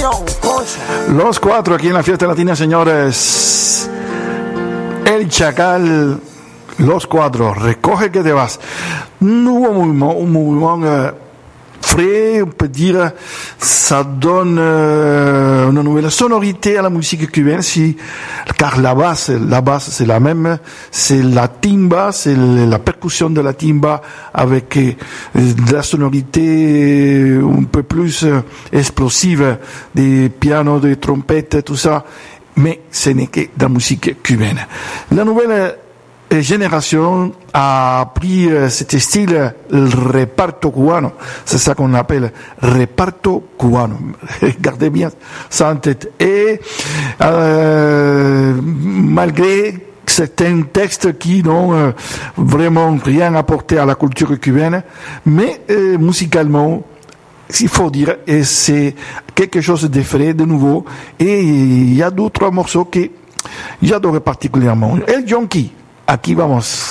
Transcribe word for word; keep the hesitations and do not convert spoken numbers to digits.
Los cuatro aquí en la fiesta latina, señores. El Chacal, los cuatro, recoge que te vas. Nouveau mouvement, un mouvement euh, frais, on peut dire, ça donne euh, une nouvelle sonorité à la musique cubaine, si, car la basse, la basse c'est la même, c'est la timba, c'est la percussion de la timba avec euh, de la sonorité un peu plus euh, explosive, des pianos, des trompettes, tout ça, mais ce n'est que de la musique cubaine. La nouvelle génération a pris euh, cet style, le reparto cubano, c'est ça qu'on appelle reparto cubano. Gardez bien ça en tête. Et euh, malgré certains textes qui n'ont euh, vraiment rien apporté à la culture cubaine, mais euh, musicalement, il faut dire, et c'est quelque chose de frais, de nouveau, et il y a d'autres morceaux que j'adore particulièrement. El Yonki. Aquí vamos.